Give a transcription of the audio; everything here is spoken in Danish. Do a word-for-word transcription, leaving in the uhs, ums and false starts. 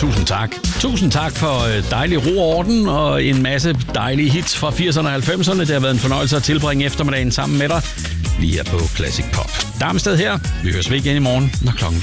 tusind tak. Tusind tak for dejlig ro og orden og en masse dejlige hits fra firserne og halvfemserne. Det har været en fornøjelse at tilbringe eftermiddagen sammen med dig lige her på Classic Pop. Darmsted her. Vi høres ved igen i morgen, når klokken